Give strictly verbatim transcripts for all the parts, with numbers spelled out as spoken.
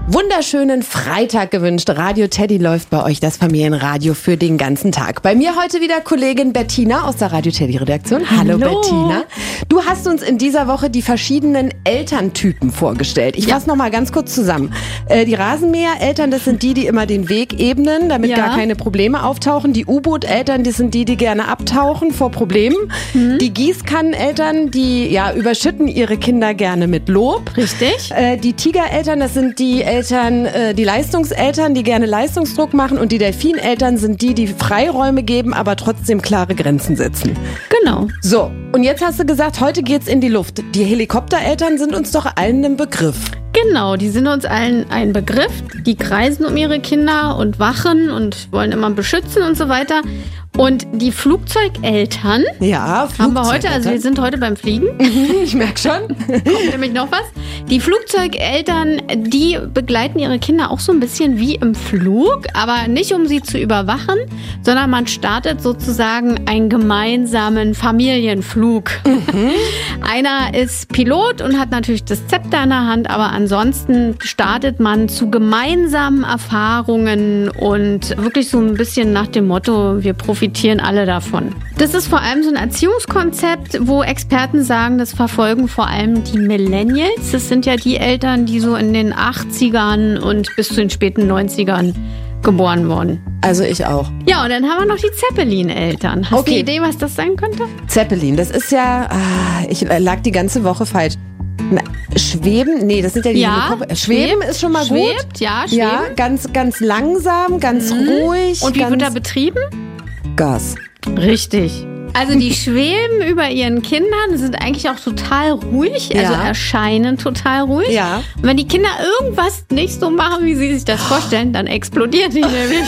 Wunderschönen Freitag gewünscht. Radio Teddy läuft bei euch, das Familienradio für den ganzen Tag. Bei mir heute wieder Kollegin Bettina aus der Radio Teddy Redaktion. Hallo, Hallo Bettina. Du hast uns in dieser Woche die verschiedenen Elterntypen vorgestellt. Ich ja. fasse noch mal ganz kurz zusammen. Äh, die Rasenmäher-Eltern, das sind die, die immer den Weg ebnen, damit ja. gar keine Probleme auftauchen. Die U-Boot-Eltern, das sind die, die gerne abtauchen vor Problemen. Mhm. Die Gießkannen-Eltern, die ja überschütten ihre Kinder gerne mit Lob. Richtig. Äh, die Tiger-Eltern, das sind die Eltern, äh, die Leistungseltern, die gerne Leistungsdruck machen, und die Delfineltern sind die, die Freiräume geben, aber trotzdem klare Grenzen setzen. Genau. So, und jetzt hast du gesagt, heute geht's in die Luft. Die Helikoptereltern sind uns doch allen ein Begriff. Genau, die sind uns allen ein Begriff. Die kreisen um ihre Kinder und wachen und wollen immer beschützen und so weiter. Und die Flugzeugeltern ja, haben wir heute, also wir sind heute beim Fliegen. Ich merke schon. Kommt nämlich noch was. Die Flugzeugeltern, die begleiten ihre Kinder auch so ein bisschen wie im Flug, aber nicht um sie zu überwachen, sondern man startet sozusagen einen gemeinsamen Familienflug. Mhm. Einer ist Pilot und hat natürlich das Zepter in der Hand, aber ansonsten startet man zu gemeinsamen Erfahrungen und wirklich so ein bisschen nach dem Motto, wir profitieren alle davon. Das ist vor allem so ein Erziehungskonzept, wo Experten sagen, das verfolgen vor allem die Millennials. Das sind ja die Eltern, die so in den achtzigern und bis zu den späten neunzigern geboren wurden. Also ich auch. Ja, und dann haben wir noch die Zeppelin-Eltern. Hast okay. du eine Idee, was das sein könnte? Zeppelin, das ist ja, ah, ich lag die ganze Woche falsch. Na, Schweben? Nee, das sind ja die ja, Helikopter. Schweben schwebt, ist schon mal schwebt, gut. Ja, schweben. Ja, ganz, ganz langsam, ganz mhm. ruhig. Und wie ganz wird er betrieben? Gas. Richtig. Also die schweben über ihren Kindern, sind eigentlich auch total ruhig, also ja. erscheinen total ruhig. Ja. Und wenn die Kinder irgendwas nicht so machen, wie sie sich das vorstellen, dann explodieren die nämlich.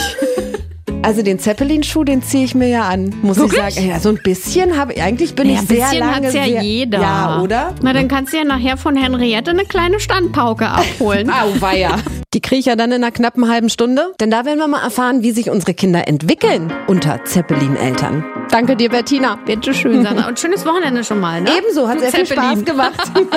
Also den Zeppelin-Schuh, den ziehe ich mir ja an, muss Wirklich? ich sagen. Ja, so ein bisschen habe ich, eigentlich bin ja, ich sehr lange. Ein bisschen lange. hat's ja sehr, jeder. Ja, oder? Na, dann kannst du ja nachher von Henriette eine kleine Standpauke abholen. Auweia. Die kriege ich ja dann in einer knappen halben Stunde. Denn da werden wir mal erfahren, wie sich unsere Kinder entwickeln unter Zeppelin-Eltern. Danke dir, Bettina. Bitte schön, Sandra. Und schönes Wochenende schon mal, ne? Ebenso, hat Du sehr viel Zeppelin. Spaß gemacht.